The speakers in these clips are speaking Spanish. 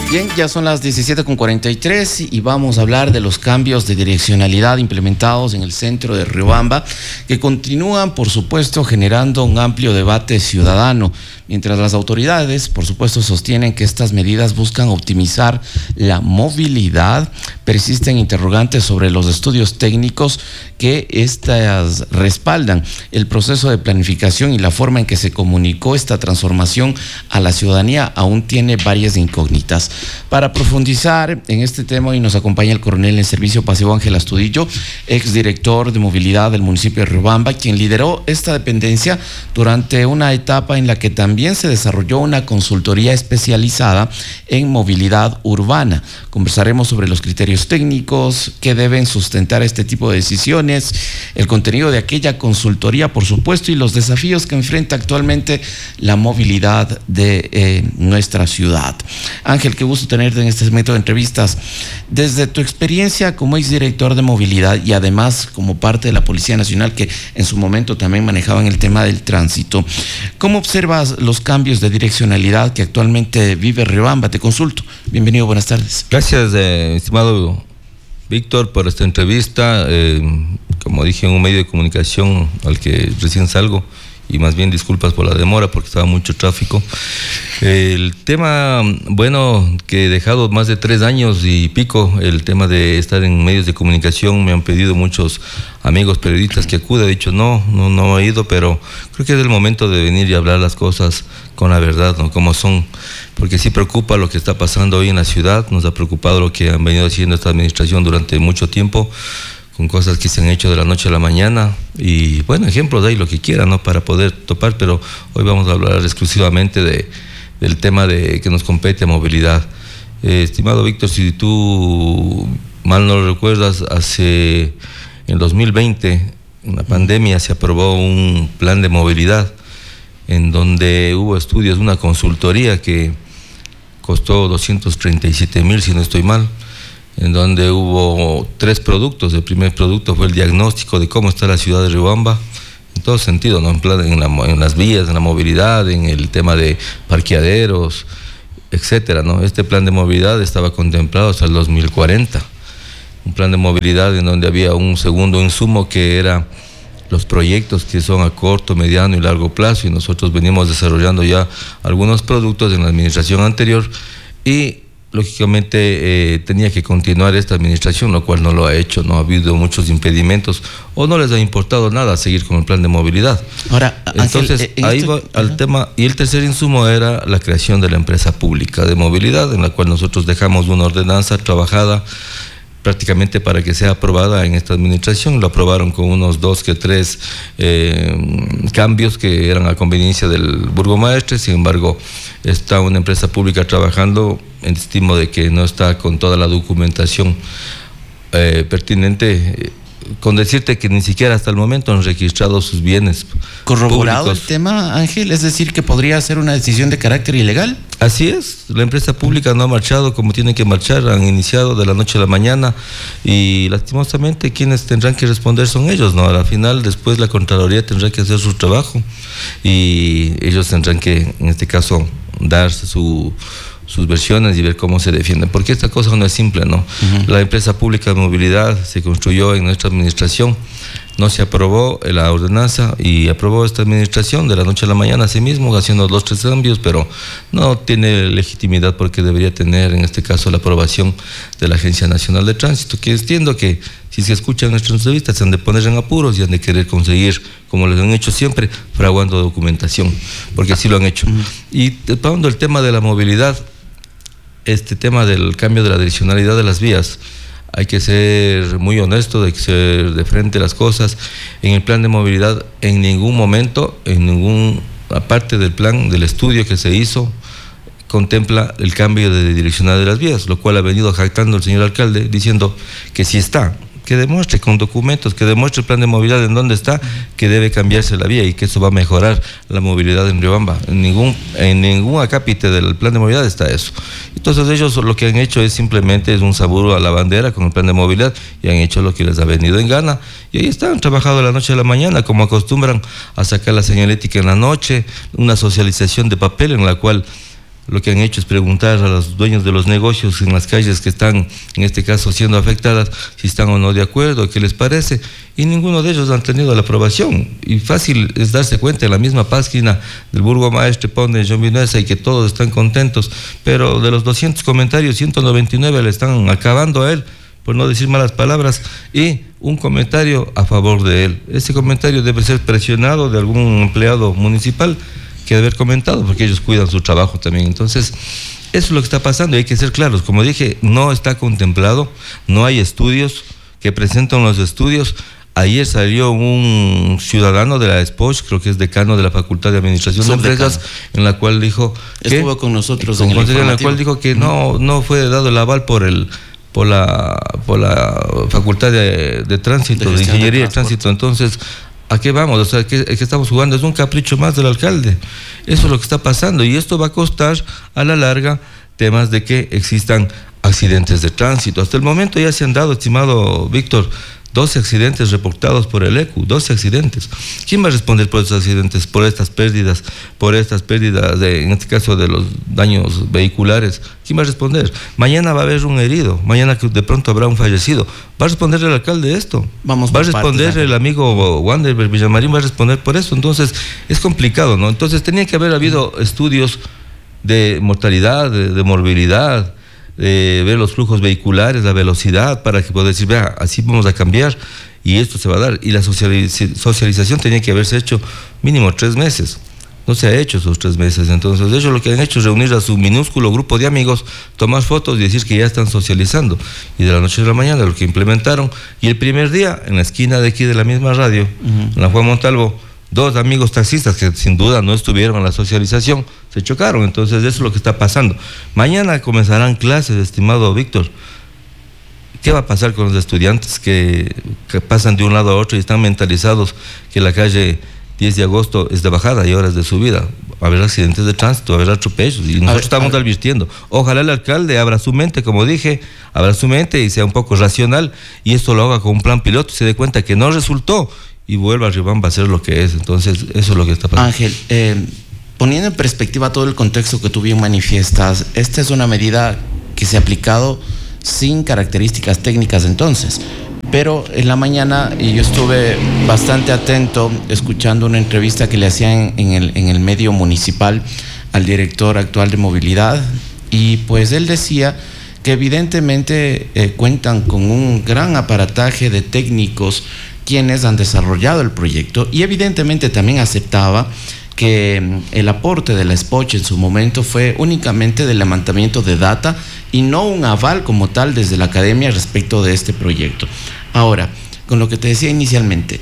Bien, ya son las 17:43 y vamos a hablar de los cambios de direccionalidad implementados en el centro de Riobamba, que continúan, por supuesto, generando un amplio debate ciudadano, mientras las autoridades, por supuesto, sostienen que estas medidas buscan optimizar la movilidad. Persisten interrogantes sobre los estudios técnicos que estas respaldan el proceso de planificación, y la forma en que se comunicó esta transformación a la ciudadanía aún tiene varias incógnitas. Para profundizar en este tema, hoy nos acompaña el coronel en servicio pasivo Ángel Astudillo, exdirector de movilidad del municipio de Riobamba, quien lideró esta dependencia durante una etapa en la que también se desarrolló una consultoría especializada en movilidad urbana. Conversaremos sobre los criterios técnicos que deben sustentar este tipo de decisiones, el contenido de aquella consultoría, por supuesto, y los desafíos que enfrenta actualmente la movilidad de nuestra ciudad. Ángel, qué gusto tenerte en este método de entrevistas. Desde tu experiencia como exdirector de movilidad y además como parte de la Policía Nacional, que en su momento también manejaban el tema del tránsito, ¿cómo observas los cambios de direccionalidad que actualmente vive Riobamba? Te consulto. Bienvenido, buenas tardes. Gracias, estimado Víctor, por esta entrevista. Como dije, en un medio de comunicación al que recién salgo, y más bien disculpas por la demora porque estaba mucho tráfico. El tema, bueno, que he dejado más de 3 años y pico, el tema de estar en medios de comunicación, me han pedido muchos amigos periodistas que acude. He dicho no he ido, pero creo que es el momento de venir y hablar las cosas con la verdad, ¿no? Como son, porque sí preocupa lo que está pasando hoy en la ciudad. Nos ha preocupado lo que han venido haciendo esta administración durante mucho tiempo, con cosas que se han hecho de la noche a la mañana, y bueno, ejemplos de ahí lo que quieran, ¿no?, para poder topar, pero hoy vamos a hablar exclusivamente del tema de que nos compete a movilidad. Estimado Víctor, si tú mal no lo recuerdas, en 2020, en la pandemia, se aprobó un plan de movilidad en donde hubo estudios, una consultoría que costó 237,000, si no estoy mal, en donde hubo 3 productos. El primer producto fue el diagnóstico de cómo está la ciudad de Riobamba, en todo sentido, ¿no?, en las vías, en la movilidad, en el tema de parqueaderos, etcétera, ¿no? Este plan de movilidad estaba contemplado hasta el 2040, un plan de movilidad en donde había un segundo insumo que era los proyectos que son a corto, mediano y largo plazo, y nosotros venimos desarrollando ya algunos productos en la administración anterior, y lógicamente tenía que continuar esta administración, lo cual no lo ha hecho. No ha habido muchos impedimentos, o no les ha importado nada seguir con el plan de movilidad. Ahora, entonces, Ángel, ahí va al tema. Y el tercer insumo era la creación de la empresa pública de movilidad, en la cual nosotros dejamos una ordenanza trabajada prácticamente para que sea aprobada en esta administración. Lo aprobaron con unos 2 que 3 cambios que eran a conveniencia del burgomaestre. Sin embargo, está una empresa pública trabajando, estimo de que no está con toda la documentación pertinente, con decirte que ni siquiera hasta el momento han registrado sus bienes ¿corroborado públicos. el tema, Ángel? Es decir, que podría ser una decisión de carácter ilegal. Así es, la empresa pública no ha marchado como tiene que marchar, han iniciado de la noche a la mañana, y lastimosamente quienes tendrán que responder son ellos, ¿no? Al final, después la Contraloría tendrá que hacer su trabajo, y ellos tendrán que, en este caso, dar sus versiones y ver cómo se defienden, porque esta cosa no es simple, ¿no? La empresa pública de movilidad se construyó en nuestra administración, no se aprobó la ordenanza y aprobó esta administración de la noche a la mañana, así mismo, haciendo 2 o 3 cambios, pero no tiene legitimidad, porque debería tener, en este caso, la aprobación de la Agencia Nacional de Tránsito, que entiendo que si se escuchan nuestras entrevistas se han de poner en apuros y han de querer conseguir, como lo han hecho siempre, fraguando documentación, porque así lo han hecho. Y tomando el tema de la movilidad, este tema del cambio de la direccionalidad de las vías, hay que ser muy honesto, hay que ser de frente a las cosas. En el plan de movilidad, en ningún momento, aparte del plan, del estudio que se hizo, contempla el cambio de direccionalidad de las vías, lo cual ha venido jactando el señor alcalde, diciendo que sí está, que demuestre con documentos, que demuestre el plan de movilidad en dónde está, que debe cambiarse la vía y que eso va a mejorar la movilidad en Riobamba. En ningún acápite del plan de movilidad está eso. Entonces ellos lo que han hecho es simplemente un saburo a la bandera con el plan de movilidad, y han hecho lo que les ha venido en gana, y ahí están, trabajando de la noche a la mañana, como acostumbran a sacar la señalética en la noche, una socialización de papel en la cual lo que han hecho es preguntar a los dueños de los negocios en las calles que están, en este caso, siendo afectadas, si están o no de acuerdo, qué les parece, y ninguno de ellos han tenido la aprobación. Y fácil es darse cuenta, en la misma página del burgomaestre pone John Vinuesa y que todos están contentos, pero de los 200 comentarios, 199 le están acabando a él, por no decir malas palabras, y un comentario a favor de él. Ese comentario debe ser presionado de algún empleado municipal que debe haber comentado, porque ellos cuidan su trabajo también. Entonces, eso es lo que está pasando y hay que ser claros. Como dije, no está contemplado, no hay estudios que presentan los estudios. Ayer salió un ciudadano de la SPOCH, creo que es decano de la Facultad de Administración de Empresas, en la cual dijo que estuvo con nosotros en el informativo, en la cual dijo que no fue dado el aval por la Facultad de Tránsito, de Ingeniería de Tránsito. Entonces, ¿a qué vamos? O sea, ¿qué estamos jugando? Es un capricho más del alcalde. Eso es lo que está pasando y esto va a costar a la larga temas de que existan accidentes de tránsito. Hasta el momento ya se han dado, estimado Víctor, 12 accidentes reportados por el ECU, 12 accidentes. ¿Quién va a responder por estos accidentes, por estas pérdidas, en este caso de los daños vehiculares? ¿Quién va a responder? Mañana va a haber un herido, mañana que de pronto habrá un fallecido. ¿Va a responder el alcalde de esto? Va a responder el amigo Wanderberg Villamarín, va a responder por eso. Entonces, es complicado, ¿no? Entonces, tenía que haber habido estudios de mortalidad, de morbilidad, ver los flujos vehiculares, la velocidad, para que poder decir, vea, así vamos a cambiar y esto se va a dar. Y la socialización tenía que haberse hecho mínimo 3 meses. No se ha hecho esos 3 meses. Entonces ellos lo que han hecho es reunir a su minúsculo grupo de amigos, tomar fotos y decir que ya están socializando. Y de la noche a la mañana lo que implementaron. Y el primer día, en la esquina de aquí de la misma radio, en la Juan Montalvo, 2 amigos taxistas que sin duda no estuvieron en la socialización, se chocaron. Entonces eso es lo que está pasando. Mañana comenzarán clases, estimado Víctor. ¿Qué va a pasar con los estudiantes que pasan de un lado a otro y están mentalizados que la calle 10 de agosto es de bajada y ahora es de subida? Habrá accidentes de tránsito, habrá atropellos y nosotros estamos advirtiendo. Ojalá el alcalde abra su mente, como dije, abra su mente y sea un poco racional y esto lo haga con un plan piloto y se dé cuenta que no resultó y vuelva a Riobamba a ser lo que es. Entonces, eso es lo que está pasando. Ángel, poniendo en perspectiva todo el contexto que tú bien manifiestas, esta es una medida que se ha aplicado sin características técnicas entonces, pero en la mañana y yo estuve bastante atento escuchando una entrevista que le hacían en el medio municipal al director actual de movilidad y pues él decía que evidentemente cuentan con un gran aparataje de técnicos quienes han desarrollado el proyecto y evidentemente también aceptaba que el aporte de la SPOCH en su momento fue únicamente del levantamiento de data y no un aval como tal desde la academia respecto de este proyecto. Ahora, con lo que te decía inicialmente,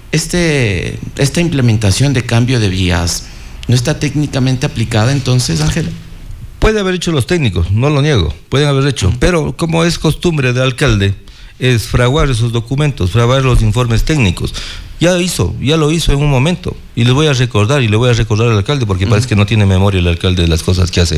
esta implementación de cambio de vías ¿no está técnicamente aplicada entonces, Ángel? Puede haber hecho los técnicos, no lo niego, pueden haber hecho, pero como es costumbre de alcalde, es fraguar esos documentos, fraguar los informes técnicos. Ya lo hizo en un momento y le voy a recordar al alcalde porque parece que no tiene memoria el alcalde de las cosas que hace.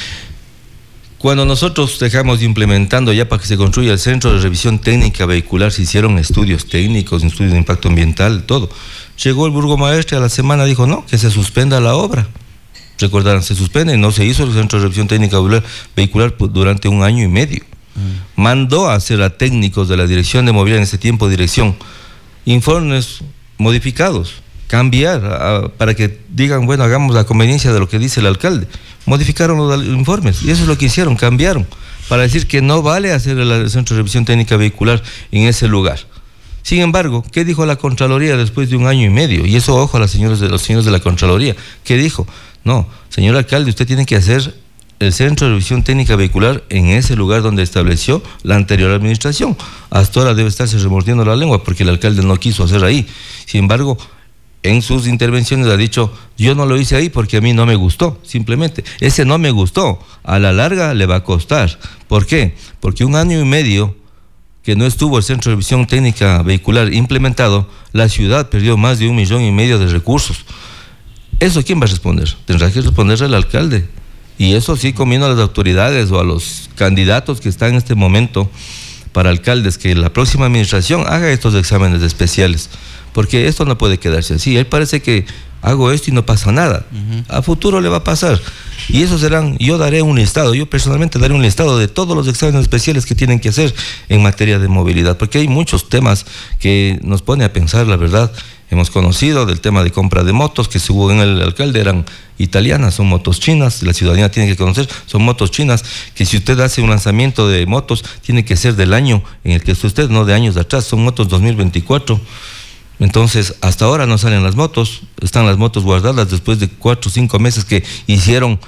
Cuando nosotros dejamos implementando ya para que se construya el centro de revisión técnica vehicular, se hicieron estudios técnicos, estudios de impacto ambiental, todo. Llegó el burgomaestre a la semana, dijo no, que se suspenda la obra. Recordarán, se suspende, no se hizo el centro de revisión técnica vehicular durante 1 año y medio. Mandó a hacer a técnicos de la dirección de movilidad en ese tiempo, informes modificados, cambiar para que digan, bueno, hagamos la conveniencia de lo que dice el alcalde. Modificaron los informes y eso es lo que hicieron, cambiaron, para decir que no vale hacer el centro de revisión técnica vehicular en ese lugar. Sin embargo, ¿qué dijo la Contraloría después de 1 año y medio? Y eso, ojo a los señores de la Contraloría. ¿Qué dijo? No, señor alcalde, usted tiene que hacer el centro de revisión técnica vehicular en ese lugar donde estableció la anterior administración. Hasta ahora debe estarse remordiendo la lengua porque el alcalde no quiso hacer ahí. Sin embargo, en sus intervenciones ha dicho, yo no lo hice ahí porque a mí no me gustó, simplemente. Ese no me gustó, a la larga le va a costar. ¿Por qué? Porque 1 año y medio que no estuvo el centro de revisión técnica vehicular implementado, la ciudad perdió más de 1,5 millones de recursos. ¿Eso quién va a responder? Tendrá que responder el alcalde. Y eso sí, conviene a las autoridades o a los candidatos que están en este momento para alcaldes, que la próxima administración haga estos exámenes especiales, porque esto no puede quedarse así. Él parece que hago esto y no pasa nada. A futuro le va a pasar. Y eso serán, yo personalmente daré un listado de todos los exámenes especiales que tienen que hacer en materia de movilidad, porque hay muchos temas que nos pone a pensar, la verdad. Hemos conocido del tema de compra de motos, que según el alcalde eran italianas, son motos chinas, la ciudadanía tiene que conocer, son motos chinas, que si usted hace un lanzamiento de motos, tiene que ser del año en el que esté usted, no de años de atrás, son motos 2024. Entonces, hasta ahora no salen las motos, están las motos guardadas después de 4 o 5 meses que hicieron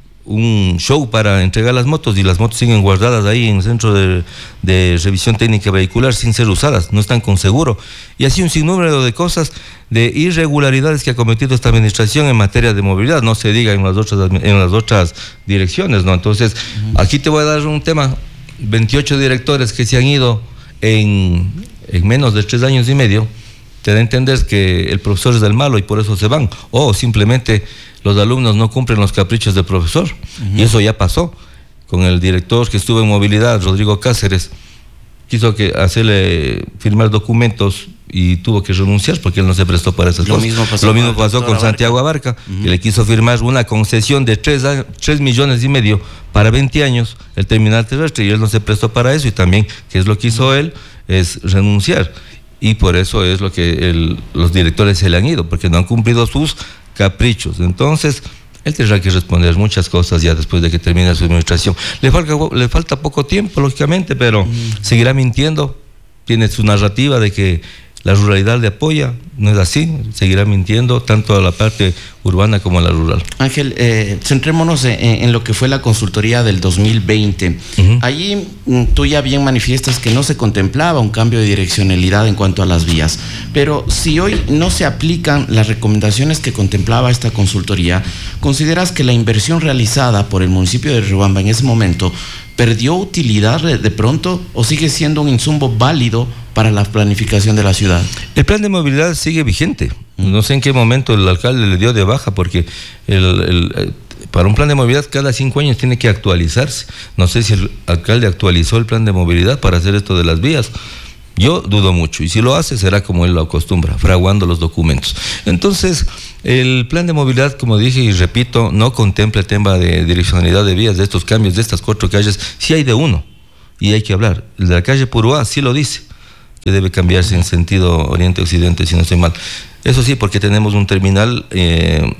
un show para entregar las motos, y las motos siguen guardadas ahí en el centro de revisión técnica vehicular sin ser usadas, no están con seguro, y así un sinnúmero de cosas, de irregularidades que ha cometido esta administración en materia de movilidad, no se diga en las otras direcciones, ¿no? Entonces, aquí te voy a dar un tema: 28 directores que se han ido en menos de 3 años y medio. Te da a entender que el profesor es del malo y por eso se van, o simplemente los alumnos no cumplen los caprichos del profesor. Y eso ya pasó con el director que estuvo en movilidad, Rodrigo Cáceres. Quiso hacerle firmar documentos y tuvo que renunciar porque él no se prestó para esas cosas. Lo mismo pasó con Santiago Abarca, que le quiso firmar una concesión de 3,5 millones para 20 años el terminal terrestre, y él no se prestó para eso, y también, ¿qué es lo que hizo él? Es renunciar. Y por eso es lo que los directores se le han ido, porque no han cumplido sus caprichos. Entonces, él tendrá que responder muchas cosas ya después de que termine su administración. Le falta poco tiempo, lógicamente, pero seguirá mintiendo. Tiene su narrativa de que la ruralidad le apoya, no es así, seguirá mintiendo tanto a la parte urbana como a la rural. Ángel, centrémonos en lo que fue la consultoría del 2020. Allí tú ya bien manifiestas que no se contemplaba un cambio de direccionalidad en cuanto a las vías, pero si hoy no se aplican las recomendaciones que contemplaba esta consultoría, ¿consideras que la inversión realizada por el municipio de Riobamba en ese momento perdió utilidad de pronto, o sigue siendo un insumo válido para la planificación de la ciudad? El plan de movilidad sigue vigente. No sé en qué momento el alcalde le dio de baja, porque para un plan de movilidad cada 5 años tiene que actualizarse. No sé si el alcalde actualizó el plan de movilidad para hacer esto de las vías. Yo dudo mucho, y si lo hace será como él lo acostumbra, fraguando los documentos. Entonces, el plan de movilidad, como dije y repito, no contempla el tema de direccionalidad de vías, de estos cambios, de estas 4 calles. Sí hay de uno, y hay que hablar. El de la calle Puruá sí lo dice, que debe cambiarse en sentido oriente-occidente, si no estoy mal. Eso sí, porque tenemos un terminal